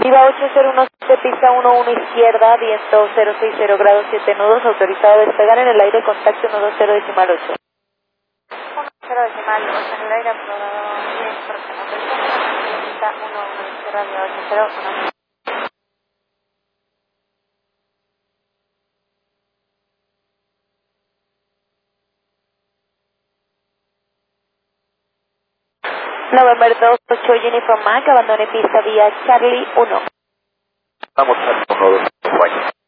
Viva 8017, pista 11 izquierda, viento 060 grados 7 nudos, autorizado a despegar en el aire, contacto 120 decimal 8. 10 decimal 8 en el aire, aprobado 10, próximo, pista 11 izquierda, viva 80, 1. November 28, Uniform Mac, abandone pista vía Charlie 1. Vamos al 1, 2, 4.